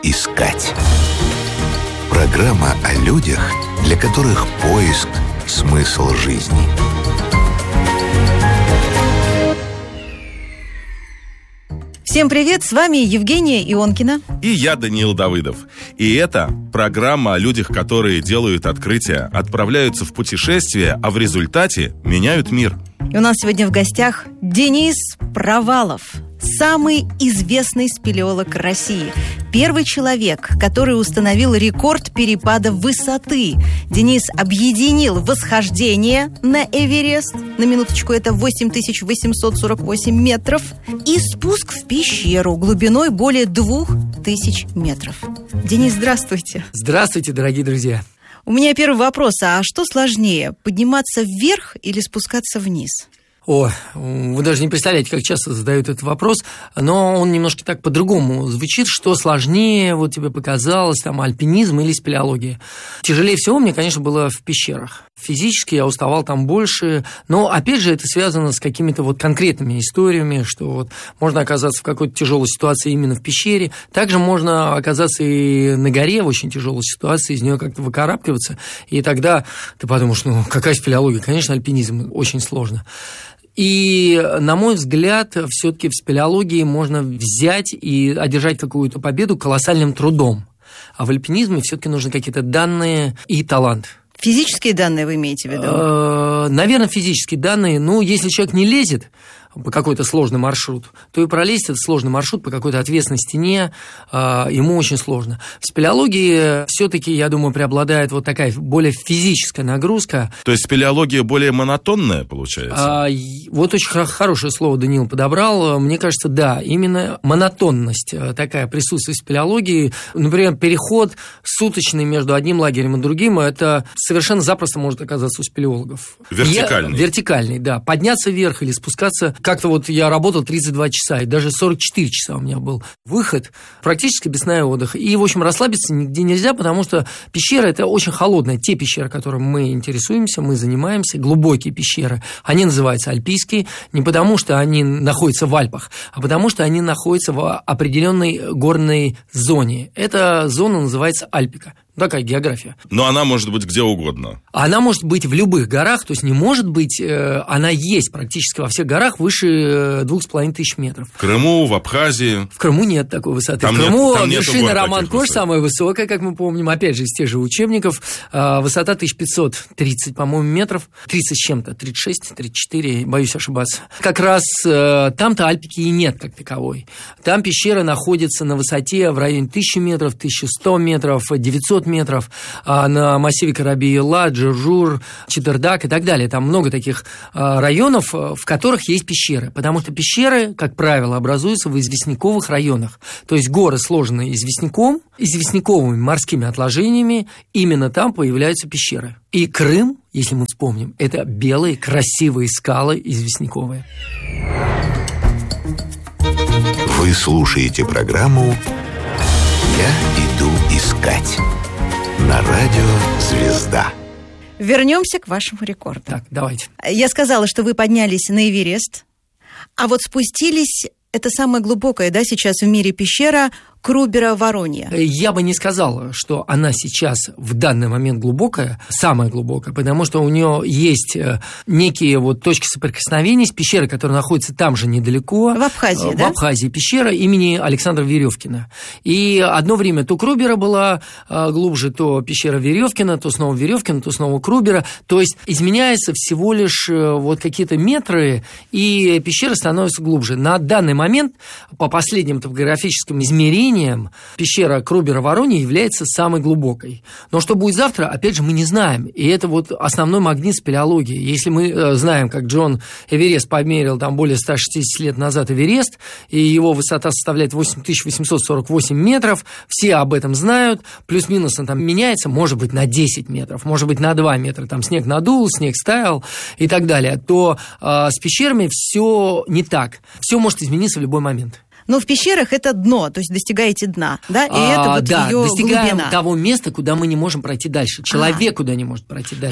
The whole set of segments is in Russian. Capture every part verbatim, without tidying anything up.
искать. Программа о людях, для которых поиск – смысл жизни. Всем привет, с вами Евгения Ионкина. И я, Даниил Давыдов. И это программа о людях, которые делают открытия, отправляются в путешествие, а в результате меняют мир. И у нас сегодня в гостях Денис Провалов, самый известный спелеолог России. Первый человек, который установил рекорд перепада высоты. Денис объединил восхождение на Эверест, на минуточку это восемь тысяч восемьсот сорок восемь метров, и спуск в пещеру глубиной более двух тысяч метров. Денис, здравствуйте. Здравствуйте, дорогие друзья. У меня первый вопрос, а что сложнее, подниматься вверх или спускаться вниз? О, вы даже не представляете, как часто задают этот вопрос, но он немножко так по-другому звучит, что сложнее, вот тебе показалось, там, альпинизм или спелеология. Тяжелее всего мне, конечно, было в пещерах. Физически я уставал там больше, но, опять же, это связано с какими-то вот конкретными историями, что вот можно оказаться в какой-то тяжелой ситуации именно в пещере, также можно оказаться и на горе в очень тяжелой ситуации, из нее как-то выкарабкиваться, и тогда ты подумаешь, ну, какая спелеология? Конечно, альпинизм очень сложно. И, на мой взгляд, все-таки в спелеологии можно взять и одержать какую-то победу колоссальным трудом. А в альпинизме все-таки нужны какие-то данные и талант. Физические данные вы имеете в виду? Наверное, физические данные. Ну, если человек не лезет по какой-то сложный маршрут, то и пролезть этот сложный маршрут по какой-то отвесной стене ему очень сложно. В спелеологии все-таки, я думаю, преобладает вот такая более физическая нагрузка. То есть спелеология более монотонная, получается? А, вот очень хорошее слово Даниил подобрал. Мне кажется, да, именно монотонность такая присутствует в спелеологии. Например, переход суточный между одним лагерем и другим, это совершенно запросто может оказаться у спелеологов. Вертикальный? Я, вертикальный, да. Подняться вверх или спускаться. Как-то вот я работал тридцать два часа, и даже сорок четыре часа у меня был выход, практически без сна и отдыха. И, в общем, расслабиться нигде нельзя, потому что пещера – это очень холодная. Те пещеры, которыми мы интересуемся, мы занимаемся, глубокие пещеры, они называются альпийские, не потому что они находятся в Альпах, а потому что они находятся в определенной горной зоне. Эта зона называется Альпика. Такая география. Но она может быть где угодно. Она может быть в любых горах, то есть не может быть, она есть практически во всех горах выше двух с половиной тысяч метров. В Крыму, в Абхазии? В Крыму нет такой высоты. Там в Крыму нет, вершина Роман-Кош самая высокая, как мы помним, опять же, из тех же учебников. Высота тысяча пятьсот тридцать, по-моему, метров. тридцать с чем-то, тридцать шесть, тридцать четыре, боюсь ошибаться. Как раз там-то Альпики и нет как таковой. Там пещера находится на высоте в районе тысячи метров, тысяча сто метров, девятьсот метров, а на массиве Карабий-Яла, Джуржур, Читердак и так далее. Там много таких районов, в которых есть пещеры, потому что пещеры, как правило, образуются в известняковых районах. То есть горы сложены известняком, известняковыми морскими отложениями, именно там появляются пещеры. И Крым, если мы вспомним, это белые красивые скалы известняковые. Вы слушаете программу «Я иду искать» на радио «Звезда». Вернемся к вашему рекорду. Так, давайте. Я сказала, что вы поднялись на Эверест, а вот спустились, это самая глубокая, да, сейчас в мире пещера Крубера-Воронья. Я бы не сказал, что она сейчас в данный момент глубокая, самая глубокая, потому что у нее есть некие вот точки соприкосновения с пещерой, которая находится там же недалеко. В Абхазии, в да? В Абхазии. Пещера имени Александра Веревкина. И одно время то Крубера была глубже, то пещера Веревкина, то снова Веревкина, то снова Крубера. То есть изменяется всего лишь вот какие-то метры, и пещера становится глубже. На данный момент, по последним топографическим измерениям, пещера Крубера-Воронья является самой глубокой. Но что будет завтра, опять же, мы не знаем. И это вот основной магнит спелеологии. Если мы знаем, как Джон Эверест померил там более ста шестидесяти лет назад Эверест, и его высота составляет восемь тысяч восемьсот сорок восемь метров, все об этом знают, плюс-минус он там меняется, может быть, на десять метров, может быть, на два метра, там снег надул, снег стаял и так далее, то э, с пещерами все не так. Все может измениться в любой момент. Но в пещерах это дно, то есть достигаете дна, да? И а, это вот да, ее достигаем глубина. того места, куда мы не можем пройти дальше. Человек а. куда не может пройти дальше. То есть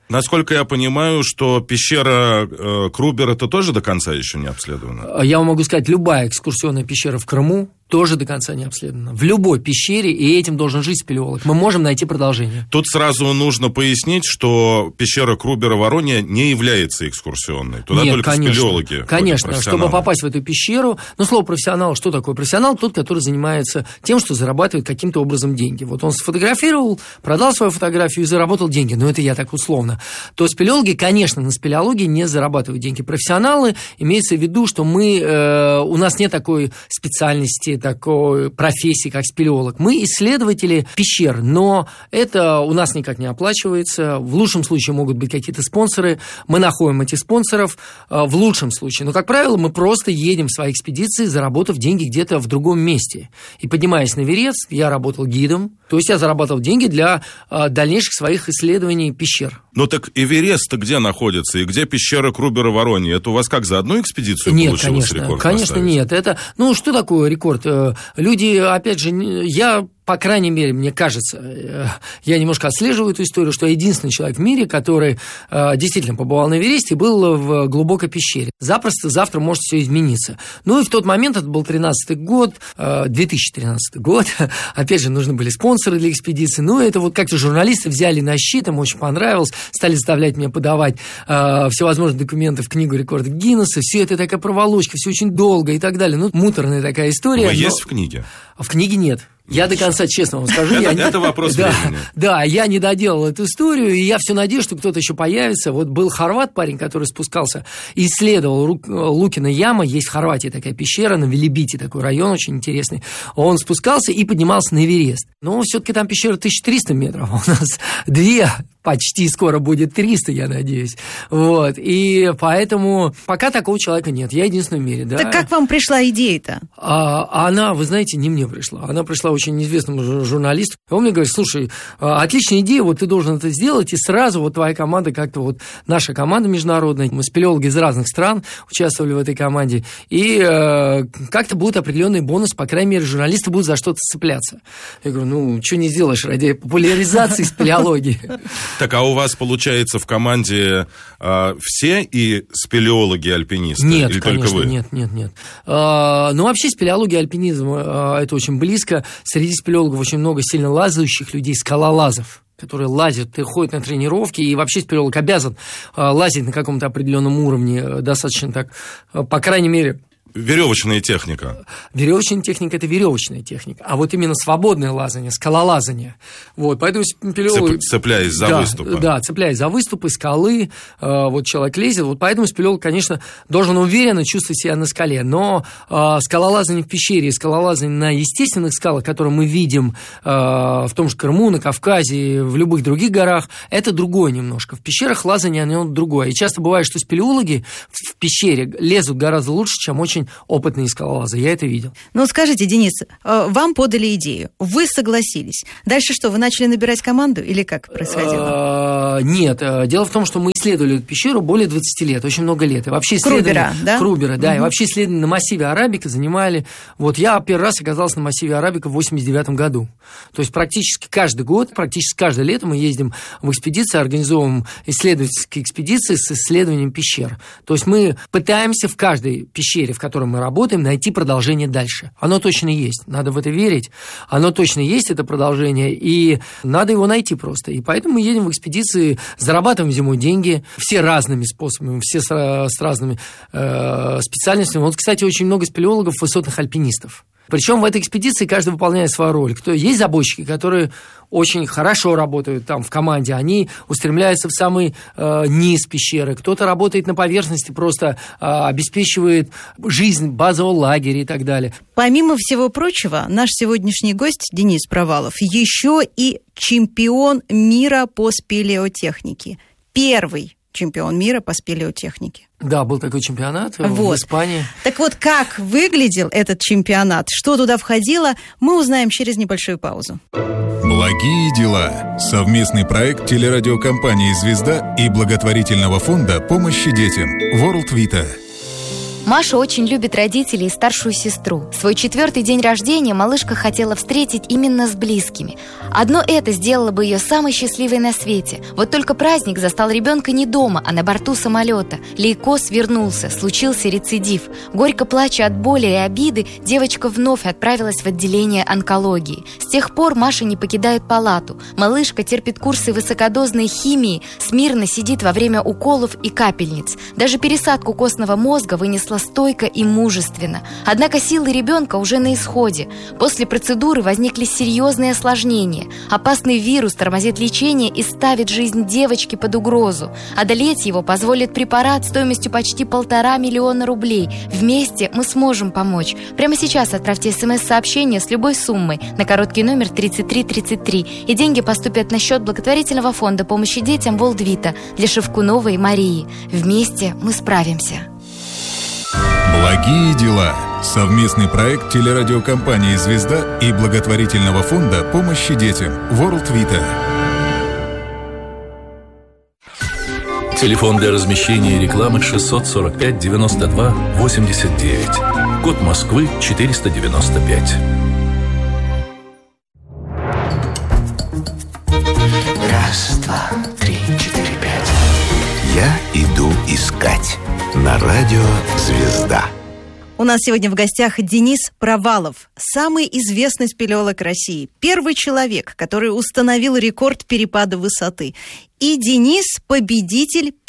Насколько я понимаю, что пещера э, Крубера-то тоже до конца еще не обследована? Я вам могу сказать, любая экскурсионная пещера в Крыму тоже до конца не обследована. В любой пещере, и этим должен жить спелеолог. Мы можем найти продолжение. Тут сразу нужно пояснить, что пещера Крубера-Воронья не является экскурсионной. Туда Нет, только конечно, спелеологи. Конечно, чтобы попасть в эту пещеру. Ну, слово профессионал, что такое профессионал? Тот, который занимается тем, что зарабатывает каким-то образом деньги. Вот он сфотографировал, продал свою фотографию и заработал деньги. Но это я так условно. То спелеологи, конечно, на спелеологии не зарабатывают деньги. Профессионалы, имеется в виду, что мы, э, у нас нет такой специальности, такой профессии, как спелеолог. Мы исследователи пещер, но это у нас никак не оплачивается. В лучшем случае могут быть какие-то спонсоры. Мы находим этих спонсоров в лучшем случае. Но, как правило, мы просто едем в свои экспедиции, заработав деньги где-то в другом месте. И поднимаясь на Эверест, я работал гидом. То есть я зарабатывал деньги для дальнейших своих исследований пещер. Ну так Эверест-то где находится? И где пещера Крубера-Воронья? Это у вас как, за одну экспедицию нет, получилось конечно, рекорд конечно, поставить? Нет. Это, ну, что такое рекорд? Люди, опять же, я... По крайней мере, мне кажется, я немножко отслеживаю эту историю, что я единственный человек в мире, который э, действительно побывал на Эвересте и был в глубокой пещере. Запросто завтра может все измениться. Ну и в тот момент, это был тринадцатый год, э, две тысячи тринадцатый год, опять же, нужны были спонсоры для экспедиции. Ну, это вот как-то журналисты взяли на щит, им очень понравилось, стали заставлять меня подавать э, всевозможные документы в книгу рекордов Гиннесса. Все это такая проволочка, все очень долго и так далее. Ну, муторная такая история. Вы но... есть в книге? В книге нет. Я до конца, честно вам скажу. Это, я... это вопрос да, времени. Да, я не доделал эту историю, и я все надеюсь, что кто-то еще появится. Вот был хорват парень, который спускался и исследовал Лукина яма. Есть в Хорватии такая пещера, на Велибите такой район очень интересный. Он спускался и поднимался на Эверест. Но все-таки там пещера тысяча триста метров, а у нас две, почти скоро будет триста, я надеюсь. Вот. И поэтому пока такого человека нет. Я единственный в мире. Да? Так как вам пришла идея-то? А, она, вы знаете, не мне пришла. Она пришла очень известному журналисту. И он мне говорит: слушай, отличная идея, вот ты должен это сделать, и сразу вот твоя команда как-то вот, наша команда международная, мы спелеологи из разных стран участвовали в этой команде, и э, как-то будет определенный бонус, по крайней мере, журналисты будут за что-то цепляться. Я говорю, ну, что не сделаешь ради популяризации спелеологии. Так, а у вас, получается, в команде э, все и спелеологи, альпинисты? Нет, или конечно, только вы? нет, нет, нет. А, ну, вообще, спелеология и альпинизм, а, это очень близко. Среди спелеологов очень много сильно лазающих людей, скалолазов, которые лазят, ходят на тренировки, и вообще спелеолог обязан а, лазить на каком-то определенном уровне, достаточно так, а, по крайней мере... Веревочная техника. Веревочная техника – это веревочная техника. А вот именно свободное лазание, скалолазание. Вот, поэтому спелеолог... Цеп, цепляясь за да, выступы. Да, цепляясь за выступы, скалы. Э, вот человек лезет. Вот поэтому спелеолог, конечно, должен уверенно чувствовать себя на скале. Но э, скалолазание в пещере и скалолазание на естественных скалах, которые мы видим э, в том же Крыму, на Кавказе, в любых других горах, это другое немножко. В пещерах лазание, оно другое. И часто бывает, что спелеологи в пещере лезут гораздо лучше, чем очень опытные скалолазы. Я это видел. Ну, скажите, Денис, вам подали идею, вы согласились. Дальше что, вы начали набирать команду или как происходило? Нет. Дело в том, что мы исследовали эту пещеру более двадцати лет, очень много лет. И вообще Крубера, да? Крубера, да. Угу. И вообще исследования на массиве Арабика занимали... Вот я первый раз оказался на массиве Арабика в восемьдесят девятом году. То есть практически каждый год, практически каждое лето мы ездим в экспедиции, организовываем исследовательские экспедиции с исследованием пещер. То есть мы пытаемся в каждой пещере, в котором мы работаем, найти продолжение дальше. Оно точно есть, надо в это верить. Оно точно есть, это продолжение, и надо его найти просто. И поэтому мы едем в экспедиции, зарабатываем зимой деньги, все разными способами, все с, с разными э, специальностями. Вот, кстати, очень много спелеологов, высотных альпинистов. Причем в этой экспедиции каждый выполняет свою роль. Кто есть забойщики, которые очень хорошо работают там в команде, они устремляются в самый э, низ пещеры. Кто-то работает на поверхности, просто э, обеспечивает жизнь базового лагеря и так далее. Помимо всего прочего, наш сегодняшний гость Денис Провалов еще и чемпион мира по спелеотехнике. Первый чемпион мира по спелеотехнике. Да, был такой чемпионат вот. в Испании. Так вот, как выглядел этот чемпионат, что туда входило, мы узнаем через небольшую паузу. Благие дела. Совместный проект телерадиокомпании «Звезда» и благотворительного фонда помощи детям World Vita. Маша очень любит родителей и старшую сестру. Свой четвертый день рождения малышка хотела встретить именно с близкими. Одно это сделало бы ее самой счастливой на свете. Вот только праздник застал ребенка не дома, а на борту самолета. Лейкоз вернулся, случился рецидив. Горько плача от боли и обиды, девочка вновь отправилась в отделение онкологии. С тех пор Маша не покидает палату. Малышка терпит курсы высокодозной химии, смирно сидит во время уколов и капельниц. Даже пересадку костного мозга вынесла стойко и мужественно. Однако силы ребенка уже на исходе. После процедуры возникли серьезные осложнения. Опасный вирус тормозит лечение и ставит жизнь девочки под угрозу. Одолеть его позволит препарат стоимостью почти полтора миллиона рублей. Вместе мы сможем помочь. Прямо сейчас отправьте смс-сообщение с любой суммой на короткий номер тридцать три тридцать три, и деньги поступят на счет благотворительного фонда помощи детям World Vita для Шевкуновой Марии. Вместе мы справимся. Благие дела. Совместный проект телерадиокомпании «Звезда» и благотворительного фонда помощи детям World Vita. Телефон для размещения рекламы шестьсот сорок пять девяносто два восемьдесят девять. Код Москвы четыреста девяносто пять. Раз, два, три, четыре, пять. Я иду искать. На радио «Звезда». У нас сегодня в гостях Денис Провалов, самый известный спелеолог России, первый человек, который установил рекорд перепада высоты. И Денис – победитель